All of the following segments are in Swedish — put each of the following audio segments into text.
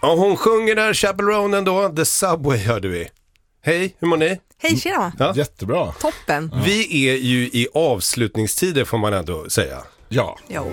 Ja, hon sjunger där, Chappell Ronan då. The Subway hörde vi. Hej, hur mår ni? Hej, tjena. Ja. Jättebra. Toppen. Ja. Vi är ju i avslutningstider får man ändå säga. Ja. Jo.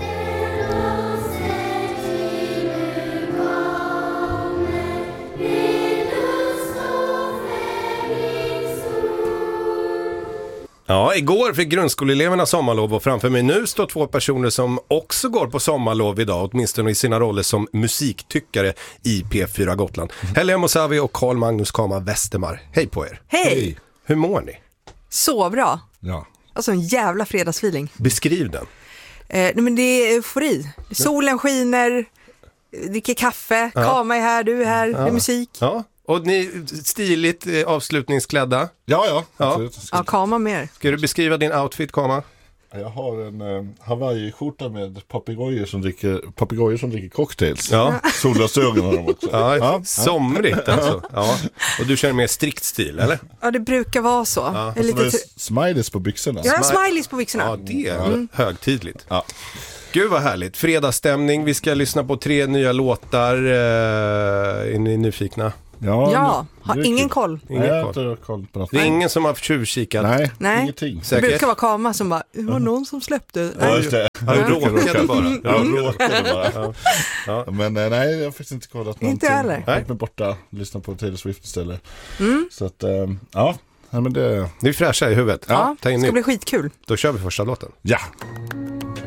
Ja, igår fick grundskoleeleverna sommarlov och framför mig nu står 2 personer som också går på sommarlov idag, åtminstone i sina roller som musiktyckare i P4 Gotland. Helia Mosavi och Carl Magnus Kama Westermar. Hej på er. Hej. Hur mår ni? Så bra. Ja. Alltså en jävla fredagsfeeling. Beskriv den. Nej, men det är eufori. Solen skiner, dricker kaffe, Kama är här, du är här, det är musik. Ja, och ni stiligt avslutningsklädda. Ja, absolut. Ja, Kama mer. Ska du beskriva din outfit, Kama? Jag har en Hawaii-skjorta med papegojor som dricker cocktails. Ja. Solglasögon har de också. Ja, somrigt alltså. Ja. Och du kör mer strikt stil, eller? Ja, det brukar vara så. Ja. Jag är Så det är lite smileys på byxorna. Jag har smileys på byxorna. Ja, det är högtidligt. Ja. Gud vad härligt. Fredagsstämning. Vi ska lyssna på 3 nya låtar. Är ni nyfikna? Ja, det har är ingen kul. koll. Nej, jag har inte koll på något. Det är ingen som har tjuvkikat. Nej. Ingenting. Det Säkert. brukar vara Kama som bara, det var någon som släppte. Ja, just det. Ja, råkade bara. Råkade bara. Ja. Men nej, jag har faktiskt inte kollat någonting. Inte heller. Jag har varit borta, lyssnat på Taylor Swift istället. Så att, ja, men det... Ni är fräscha i huvudet. Ja, ta in det ska nytt. bli skitkul. Då kör vi första låten. Ja.